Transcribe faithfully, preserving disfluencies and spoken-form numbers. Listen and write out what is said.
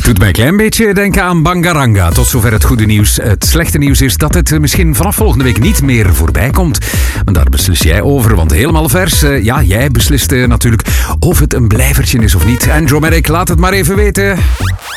Doet mij een klein beetje denken aan Bangaranga. Tot zover het goede nieuws. Het slechte nieuws is dat het misschien vanaf volgende week niet meer voorbij komt. Maar daar beslis jij over, want helemaal vers. Uh, ja, jij beslist uh, natuurlijk of het een blijvertje is of niet. Andromatic, laat het maar even weten.